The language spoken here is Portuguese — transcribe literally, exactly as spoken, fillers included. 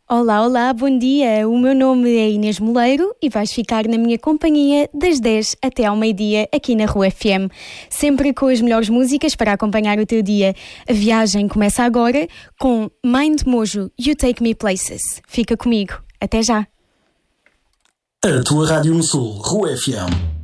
Olá, olá, bom dia. O meu nome é Inês Moleiro e vais ficar na minha companhia das dez até ao meio-dia aqui na Rua F M. Sempre com as melhores músicas para acompanhar o teu dia. A viagem começa agora com Mind Mojo, You Take Me Places. Fica comigo. Até já. A tua rádio no Sul, Rua F M.